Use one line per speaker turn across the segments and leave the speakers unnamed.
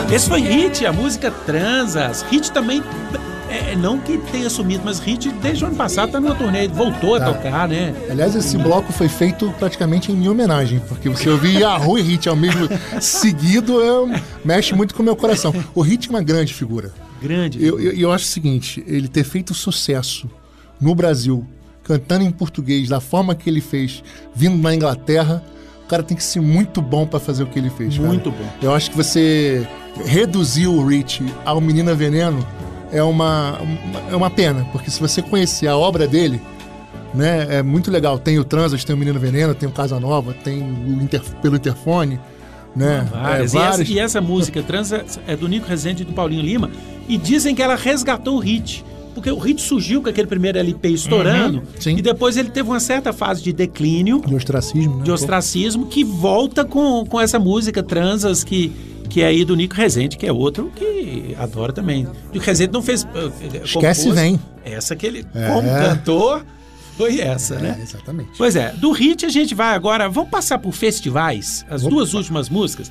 Esse foi Hit, a música Transas. Hit também, não que tenha sumido, mas Hit desde o ano passado tá numa turnê, voltou a tocar, né?
Aliás, esse bloco foi feito praticamente em minha homenagem, porque você ouvir Yahoo e Hit ao mesmo seguido, mexe muito com o meu coração. O Hit é uma grande figura.
Grande.
Eu acho o seguinte, ele ter feito sucesso no Brasil, cantando em português, da forma que ele fez, vindo na Inglaterra, o cara tem que ser muito bom pra fazer o que ele fez.
Muito
cara.
bom.
Eu acho que você reduzir o Rich ao Menina Veneno é uma pena, porque se você conhecer a obra dele, né, é muito legal. Tem o Transas, tem o Menino Veneno, tem o Casanova, tem o Pelo Interfone, né?
Várias. E essa música Transas é do Nico Rezende e do Paulinho Lima, e dizem que ela resgatou o Hit. Porque o Hit surgiu com aquele primeiro LP estourando, e depois ele teve uma certa fase de declínio.
De ostracismo, né?
De ostracismo, que volta com essa música Transas, que é aí do Nico Rezende, que é outro que adora também. O Nico Rezende não fez...
Esquece Vem.
Essa que ele, como cantor, foi essa, né?
Exatamente.
Pois é, do Hit a gente vai agora... Vamos passar por festivais, as duas últimas músicas.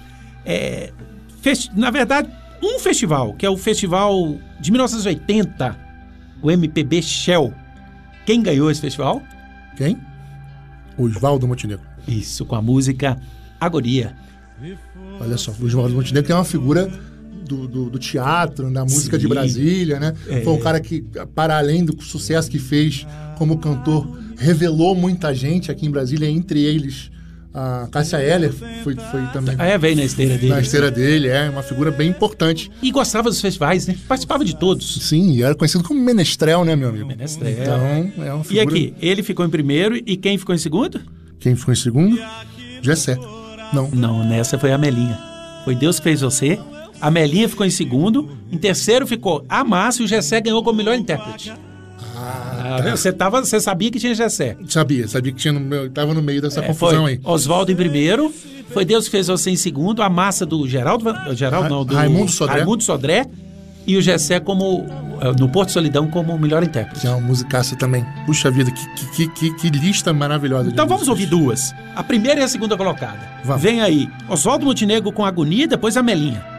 Na verdade, um festival, que é o festival de 1980... O MPB Shell. Quem ganhou esse festival?
Quem? O Oswaldo Montenegro.
Isso, com a música Agonia.
Olha só, o Oswaldo Montenegro é uma figura do teatro, da música de Brasília, né? Foi um cara que, para além do sucesso que fez como cantor, revelou muita gente aqui em Brasília, entre eles a Cássia Eller foi também.
Veio na esteira dele.
Na esteira dele, uma figura bem importante.
E gostava dos festivais, né? Participava de todos.
Sim, e era conhecido como Menestrel, né, meu amigo?
Menestrel.
Então, é uma figura...
E aqui, ele ficou em primeiro e quem ficou em segundo?
Quem ficou em segundo? Gessé.
Não, nessa foi a Melinha. Foi Deus que fez você. A Melinha ficou em segundo. Em terceiro ficou a Márcia e o Gessé ganhou como melhor intérprete. Você sabia que tinha Gessé?
Sabia que estava no meio dessa confusão aí.
Oswaldo em primeiro, foi Deus que fez você em segundo, a massa do
Raimundo
Sodré e o Gessé no Porto Solidão como melhor intérprete.
Que é uma musicaça também. Puxa vida, que lista maravilhosa.
Então vamos ouvir duas. A primeira e a segunda colocada.
Vamos.
Vem aí, Oswaldo Montenegro com Agonia, depois a Melinha.